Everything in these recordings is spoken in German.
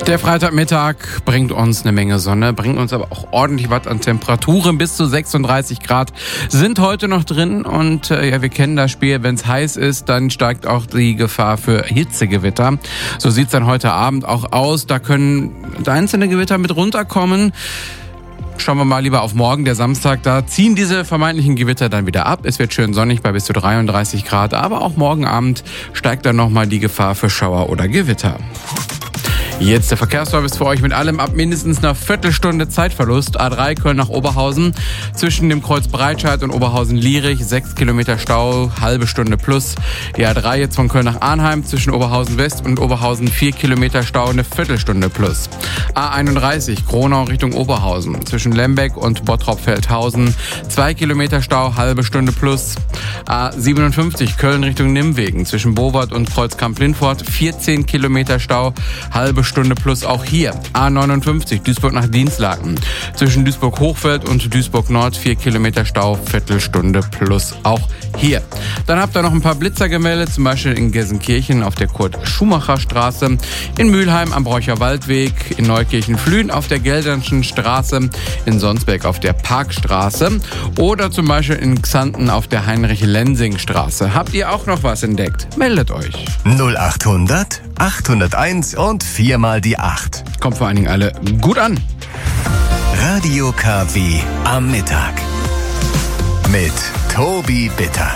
Der Freitagmittag bringt uns eine Menge Sonne, bringt uns aber auch ordentlich was an Temperaturen. Bis zu 36 Grad sind heute noch drin und wir kennen das Spiel. Wenn es heiß ist, dann steigt auch die Gefahr für Hitzegewitter. So sieht's dann heute Abend auch aus. Da können einzelne Gewitter mit runterkommen. Schauen wir mal lieber auf morgen, der Samstag. Da ziehen diese vermeintlichen Gewitter dann wieder ab. Es wird schön sonnig bei bis zu 33 Grad. Aber auch morgen Abend steigt dann nochmal die Gefahr für Schauer oder Gewitter. Jetzt der Verkehrsservice für euch mit allem ab mindestens einer Viertelstunde Zeitverlust. A3 Köln nach Oberhausen. Zwischen dem Kreuz Breitscheid und Oberhausen-Lierich 6 Kilometer Stau, halbe Stunde plus. Die A3 jetzt von Köln nach Arnheim zwischen Oberhausen West und Oberhausen 4 Kilometer Stau, eine Viertelstunde plus. A31 Kronau Richtung Oberhausen. Zwischen Lembeck und Bottrop-Feldhausen 2 Kilometer Stau, halbe Stunde plus. A57 Köln Richtung Nimwegen. Zwischen Bowart und Kreuzkamp-Lindfort 14 Kilometer Stau, halbe Stunde plus auch hier. A59 Duisburg nach Dinslaken. Zwischen Duisburg-Hochfeld und Duisburg-Nord 4 Kilometer Stau, Viertelstunde plus auch hier. Dann habt ihr noch ein paar Blitzer gemeldet, zum Beispiel in Gelsenkirchen auf der Kurt-Schumacher-Straße, in Mülheim am Bräucher Waldweg, in Neukirchen-Flühen auf der Geldernschen Straße, in Sonsbeck auf der Parkstraße oder zum Beispiel in Xanten auf der Heinrich-Lensing-Straße. Habt ihr auch noch was entdeckt? Meldet euch. 0800 801 und 4 mal die 8. Kommt vor allen Dingen alle gut an. Radio KW am Mittag. Mit Tobi Bitter.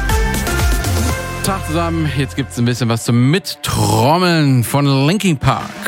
Tag zusammen, jetzt gibt's ein bisschen was zum Mittrommeln von Linkin Park.